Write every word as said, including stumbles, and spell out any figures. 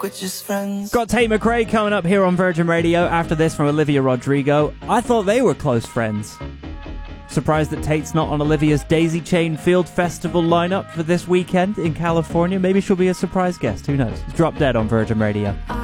like we're just friends. Got Tate McRae coming up here on Virgin Radio. After this from Olivia Rodrigo. I thought they were close friends. Surprised that Tate's not on Olivia's Daisy Chain Field Festival lineup for this weekend in California. Maybe she'll be a surprise guest. Who knows? Drop Dead on Virgin Radio.